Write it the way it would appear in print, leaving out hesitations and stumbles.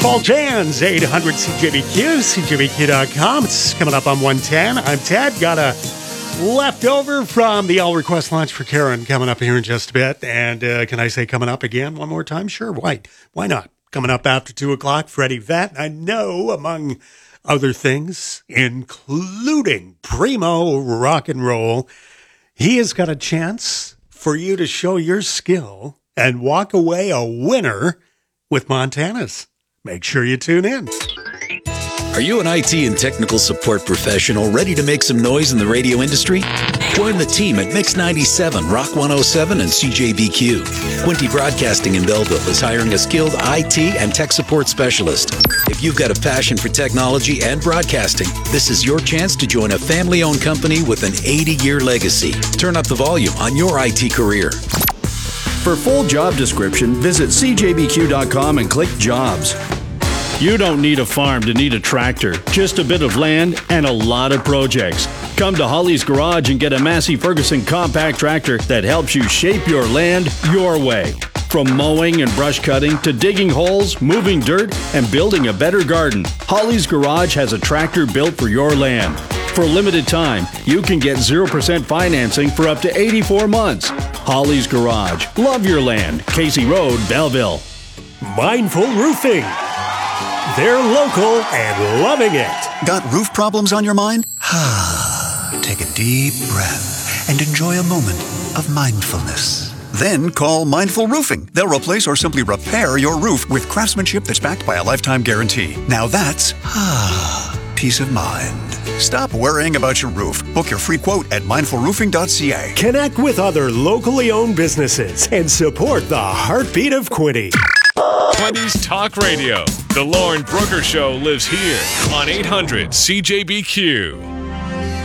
Paul Jans, 800 CJBQ, CJBQ.com. It's coming up on 110. I'm Ted. Got a leftover from the All Request Lunch for Karen coming up here in just a bit. And can I say coming up again one more time? Sure, why not? Coming up after 2 o'clock, Freddie Vett. I know, among other things, including primo rock and roll, he has got a chance for you to show your skill and walk away a winner with Montana's. Make sure you tune in. Are you an IT and technical support professional ready to make some noise in the radio industry? Join the team at Mix 97, Rock 107, and CJBQ. Quinty Broadcasting in Belleville is hiring a skilled IT and tech support specialist. If you've got a passion for technology and broadcasting, this is your chance to join a family-owned company with an 80-year legacy. Turn up the volume on your IT career. For full job description, visit cjbq.com and click Jobs. You don't need a farm to need a tractor, just a bit of land and a lot of projects. Come to Holly's Garage and get a Massey Ferguson compact tractor that helps you shape your land your way. From mowing and brush cutting to digging holes, moving dirt, and building a better garden, Holly's Garage has a tractor built for your land. For a limited time, you can get 0% financing for up to 84 months. Holly's Garage. Love your land. Casey Road, Belleville. Mindful Roofing. They're local and loving it. Got roof problems on your mind? Take a deep breath and enjoy a moment of mindfulness. Then call Mindful Roofing. They'll replace or simply repair your roof with craftsmanship that's backed by a lifetime guarantee. Now that's peace of mind. Stop worrying about your roof. Book your free quote at mindfulroofing.ca. Connect with other locally owned businesses and support the heartbeat of Quinty. Quinty's Talk Radio. The Lauren Brooker Show lives here on 800 CJBQ.